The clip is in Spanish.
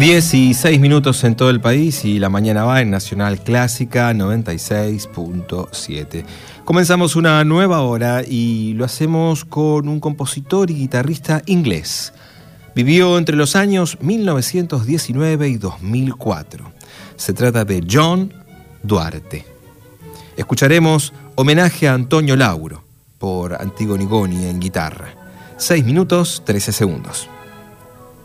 16 en todo el país y la mañana va en Nacional Clásica 96.7. Comenzamos una nueva hora y lo hacemos con un compositor y guitarrista inglés. Vivió entre los años 1919 y 2004. Se trata de John Duarte. Escucharemos Homenaje a Antonio Lauro por Antigoni Goni en guitarra. 6 minutos, 13 segundos.